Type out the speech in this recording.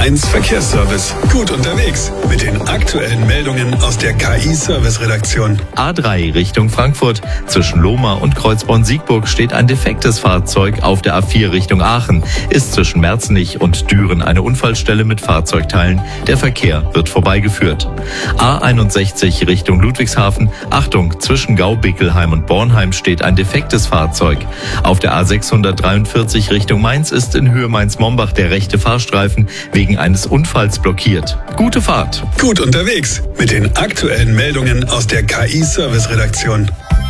1 Verkehrsservice. Gut unterwegs mit den aktuellen Meldungen aus der KI-Service-Redaktion. A3 Richtung Frankfurt. Zwischen Lohmar und Kreuzborn-Siegburg steht ein defektes Fahrzeug. Auf der A4 Richtung Aachen ist zwischen Merzenich und Düren eine Unfallstelle mit Fahrzeugteilen. Der Verkehr wird vorbeigeführt. A61 Richtung Ludwigshafen. Achtung, zwischen Gau-Bickelheim und Bornheim steht ein defektes Fahrzeug. Auf der A643 Richtung Mainz ist in Höhe Mainz-Mombach der rechte Fahrstreifen wegen eines Unfalls blockiert. Gute Fahrt. Gut unterwegs mit den aktuellen Meldungen aus der KI-Service-Redaktion.